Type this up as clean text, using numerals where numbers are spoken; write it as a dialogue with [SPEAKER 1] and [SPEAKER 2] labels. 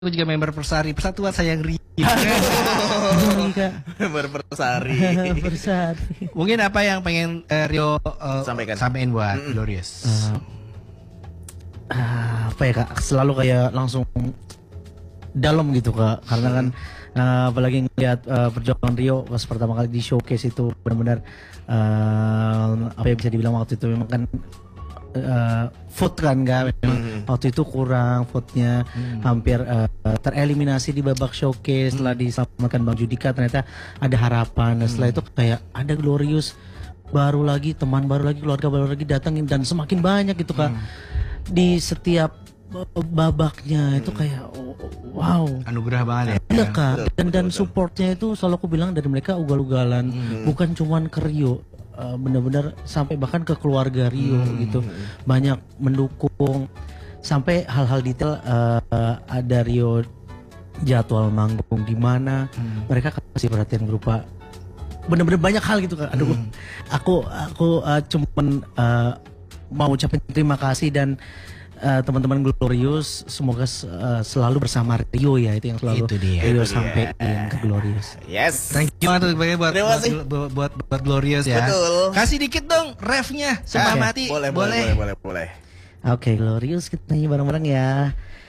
[SPEAKER 1] Aku juga member Persari, Persatuan Sayang Rio.
[SPEAKER 2] Member Persari.
[SPEAKER 3] Persari.
[SPEAKER 1] Mungkin apa yang pengen Rio sampaikan buat Glorious?
[SPEAKER 3] Apa ya Kak, selalu kayak langsung dalam gitu Kak, karena kan apalagi ngeliat perjuangan Rio pas pertama kali di showcase itu benar-benar apa yang bisa dibilang waktu itu memang kan vote kan waktu itu kurang vote-nya, hampir tereliminasi di babak showcase. Setelah diselamatkan Bang Judika ternyata ada harapan. Dan setelah itu kayak ada Glorious baru lagi, teman baru lagi, keluarga baru lagi datangin, dan semakin banyak gitu Kak di setiap babaknya. Itu kayak wow,
[SPEAKER 1] anugerah banget ya.
[SPEAKER 3] Iya Kak, dan supportnya itu selalu aku bilang dari mereka ugal-ugalan, bukan cuman ke Rio, benar-benar sampai bahkan ke keluarga Rio gitu, banyak mendukung sampai hal-hal detail. Ada Rio jadwal manggung di mana, mereka kasih perhatian berupa benar-benar banyak hal gitu Kak. Aduh, aku cuman mau ucapin terima kasih, dan teman-teman Glorious semoga selalu bersama Rio ya, itu yang selalu Rio sampai ke Glorious.
[SPEAKER 2] Yes.
[SPEAKER 1] Thank you banget buat Glorious ya.
[SPEAKER 2] Betul.
[SPEAKER 1] Kasih dikit dong refnya, Sumpah Mati.
[SPEAKER 2] Boleh.
[SPEAKER 3] Oke, Glorious kita nyanyi bareng-bareng ya.